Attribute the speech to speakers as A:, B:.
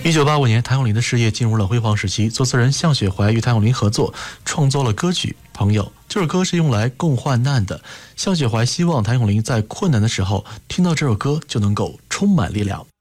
A: 1985年，谭咏麟的事业进入了辉煌时期。作词人向雪怀与谭咏麟合作，创作了歌曲《朋友》。这首歌是用来共患难的。向雪怀希望谭咏麟在困难的时候听到这首歌就能够充满力量。